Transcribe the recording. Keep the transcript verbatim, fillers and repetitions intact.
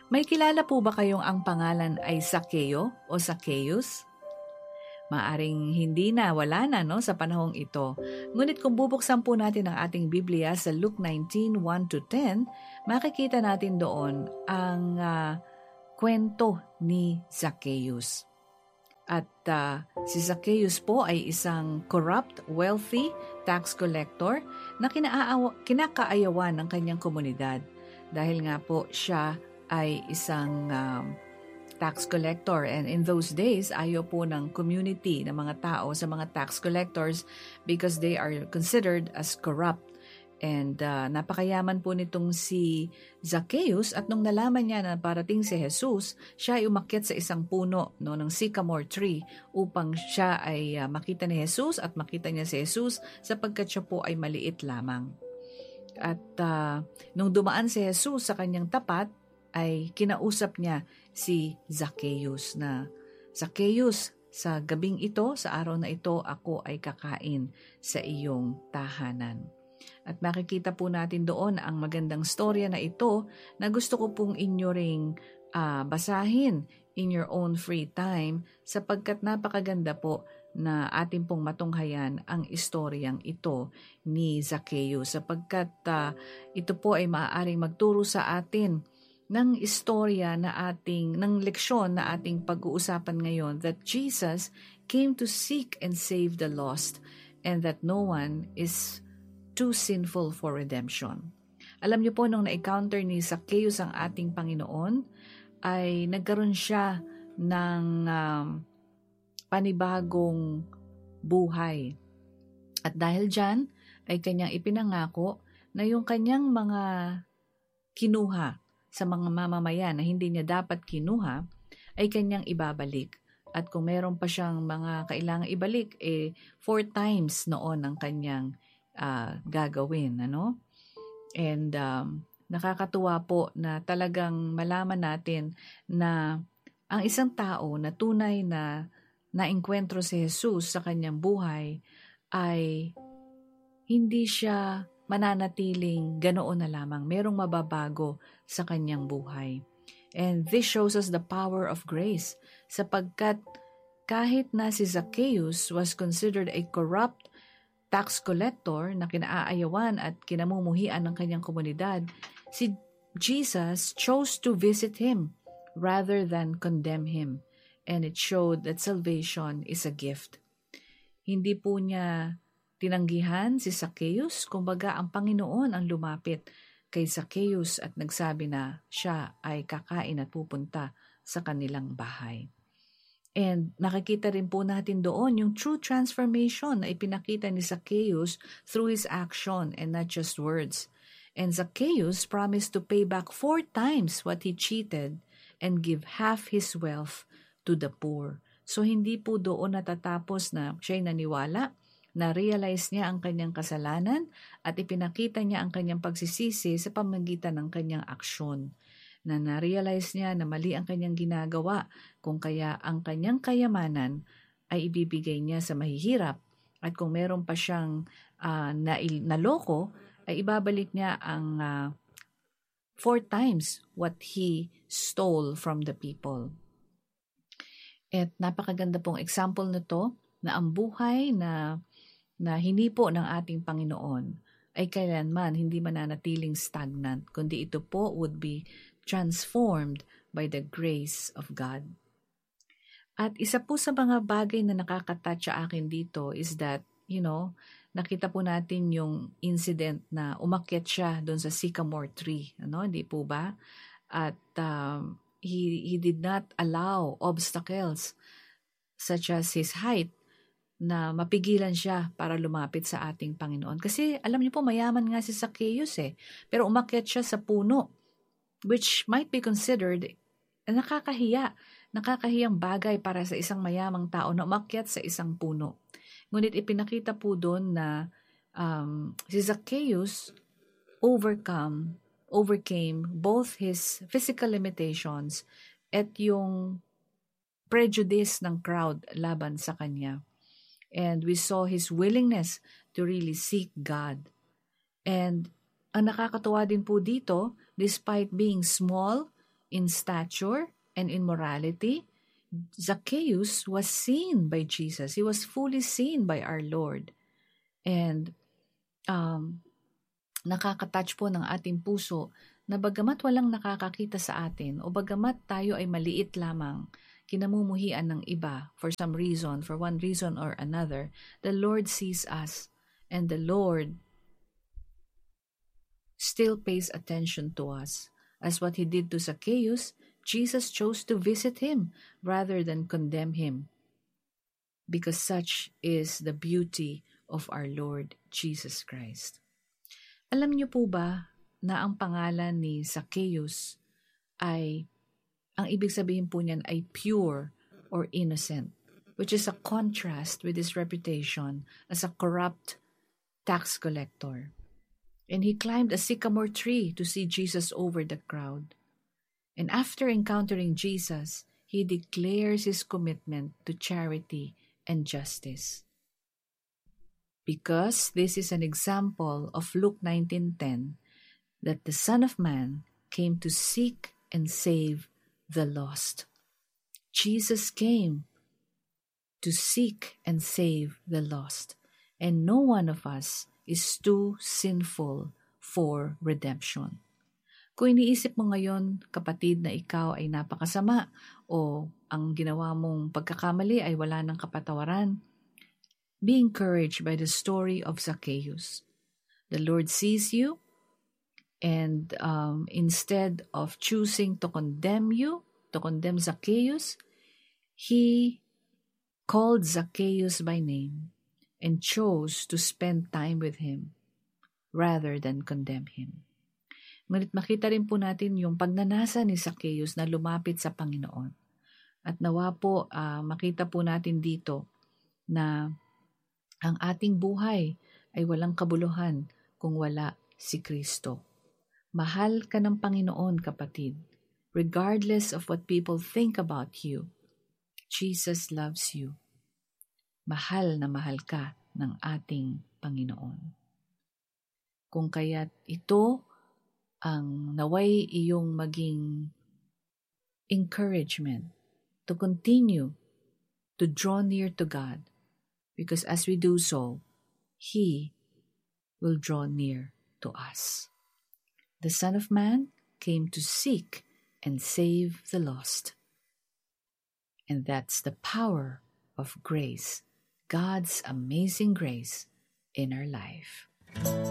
May kilala po ba kayong ang pangalan ay Zaccheo o Zacchaeus? Maaring hindi na, wala na no, sa panahong ito. Ngunit kung bubuksan po natin ang ating Biblia sa Luke nineteen, one to ten, makikita natin doon ang uh, kwento ni Zacchaeus. At uh, si Zacchaeus po ay isang corrupt, wealthy tax collector na kinaawa, kinakaayawan ng kanyang komunidad. Dahil nga po siya ay isang um, tax collector, and in those days ayaw po ng community ng mga tao sa mga tax collectors because they are considered as corrupt. And uh, napakayaman po nitong si Zacchaeus, at nung nalaman niya na parating si Jesus, siya ay umakyat sa isang puno no, ng sycamore tree upang siya ay uh, makita ni Jesus at makita niya si Jesus sapagkat siya po ay maliit lamang. At uh, nung dumaan si Jesus sa kanyang tapat, ay kinausap niya si Zacchaeus na, Zacchaeus, sa gabing ito, sa araw na ito, ako ay kakain sa iyong tahanan. At makikita po natin doon ang magandang storya na ito na gusto ko pong inyo ring uh, basahin in your own free time sapagkat napakaganda po na ating pong matunghayan ang istoryang ito ni Zacchaeus sapagkat uh, ito po ay maaaring magturo sa atin ng istorya na ating, ng leksyon na ating pag-uusapan ngayon, that Jesus came to seek and save the lost and that no one is too sinful for redemption. Alam niyo po, nung na-encounter ni Zacchaeus ang ating Panginoon, ay nagkaroon siya ng um, panibagong buhay. At dahil dyan, ay kanyang ipinangako na yung kanyang mga kinuha sa mga mamamayan na hindi niya dapat kinuha, ay kanyang ibabalik. At kung meron pa siyang mga kailangang ibalik, eh, four times noon ang kanyang uh, gagawin. Ano? And um, nakakatuwa po na talagang malaman natin na ang isang tao na tunay na naengkwentro si Jesus sa kanyang buhay ay hindi siya mananatiling ganoon na lamang. Merong mababago sa kanyang buhay. And this shows us the power of grace sapagkat kahit na si Zacchaeus was considered a corrupt tax collector na kinaayawan at kinamumuhian ng kanyang komunidad, si Jesus chose to visit him rather than condemn him. And it showed that salvation is a gift. Hindi po niya tinanggihan si Zacchaeus, kumbaga ang Panginoon ang lumapit kay Zacchaeus at nagsabi na siya ay kakain at pupunta sa kanilang bahay. And nakikita rin po natin doon yung true transformation na ipinakita ni Zacchaeus through his action and not just words. And Zacchaeus promised to pay back four times what he cheated and give half his wealth to the poor. So hindi po doon natatapos na siya'y naniwala, na-realize niya ang kanyang kasalanan at ipinakita niya ang kanyang pagsisisi sa pamamagitan ng kanyang aksyon. Na na-realize niya na mali ang kanyang ginagawa, kung kaya ang kanyang kayamanan ay ibibigay niya sa mahihirap. At kung meron pa siyang uh, naloko, ay ibabalik niya ang uh, four times what he stole from the people. At napakaganda pong example nito na ang buhay na na hinipo ng ating Panginoon ay kailanman hindi mananatiling stagnant, kundi ito po would be transformed by the grace of God. At isa po sa mga bagay na nakakatouch sa akin dito is that, you know, nakita po natin yung incident na umakyat siya doon sa sycamore tree, ano, hindi po ba? At um, he, he did not allow obstacles such as his height na mapigilan siya para lumapit sa ating Panginoon. Kasi alam niyo po, mayaman nga si Zacchaeus eh. Pero umakyat siya sa puno, which might be considered nakakahiya. Nakakahiyang bagay para sa isang mayamang tao na umakyat sa isang puno. Ngunit ipinakita po doon na um, si Zacchaeus overcome, overcame both his physical limitations at yung prejudice ng crowd laban sa kanya. And we saw his willingness to really seek God. And ang nakakatuwa din po dito, despite being small in stature and in morality, Zacchaeus was seen by Jesus. He was fully seen by our Lord. And um, nakakatouch po ng ating puso na bagamat walang nakakakita sa atin o bagamat tayo ay maliit lamang, kinamumuhian ng iba for some reason, for one reason or another, the Lord sees us and the Lord still pays attention to us. As what He did to Zacchaeus, Jesus chose to visit him rather than condemn him, because such is the beauty of our Lord Jesus Christ. Alam niyo po ba na ang pangalan ni Zacchaeus ay, ang ibig sabihin po niyan ay pure or innocent, which is a contrast with his reputation as a corrupt tax collector. And he climbed a sycamore tree to see Jesus over the crowd. And after encountering Jesus, he declares his commitment to charity and justice. Because this is an example of Luke nineteen ten, that the Son of Man came to seek and save the lost. Jesus came to seek and save the lost, and no one of us is too sinful for redemption. Kung iniisip mo ngayon, kapatid, na ikaw ay napakasama o ang ginawa mong pagkakamali ay wala ng kapatawaran, be encouraged by the story of Zacchaeus. The Lord sees you, and um, instead of choosing to condemn you, to condemn Zacchaeus, He called Zacchaeus by name and chose to spend time with him rather than condemn him. Ngunit makita rin po natin yung pagnanasa ni Zacchaeus na lumapit sa Panginoon. At nawa po uh, makita po natin dito na ang ating buhay ay walang kabuluhan kung wala si Kristo. Mahal ka ng Panginoon, kapatid. Regardless of what people think about you, Jesus loves you. Mahal na mahal ka ng ating Panginoon. Kung kaya't ito ang naway iyong maging encouragement to continue to draw near to God, because as we do so, He will draw near to us. The Son of Man came to seek and save the lost. And that's the power of grace, God's amazing grace in our life.